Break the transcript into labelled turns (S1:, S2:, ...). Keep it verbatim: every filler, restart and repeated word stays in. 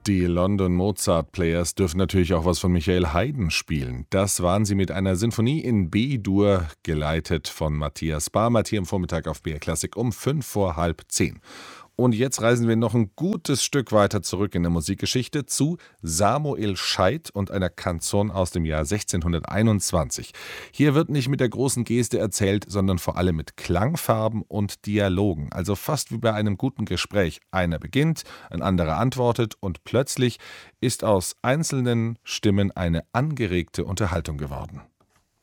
S1: Die London Mozart Players dürfen natürlich auch was von Michael Haydn spielen. Das waren sie mit einer Sinfonie in B-Dur, geleitet von Matthias Barmert, hier am Vormittag auf B R Klassik um fünf vor halb zehn. Und jetzt reisen wir noch ein gutes Stück weiter zurück in der Musikgeschichte zu Samuel Scheidt und einer Canzone aus dem Jahr sechzehnhunderteinundzwanzig. Hier wird nicht mit der großen Geste erzählt, sondern vor allem mit Klangfarben und Dialogen. Also fast wie bei einem guten Gespräch. Einer beginnt, ein anderer antwortet und plötzlich ist aus einzelnen Stimmen eine angeregte Unterhaltung geworden.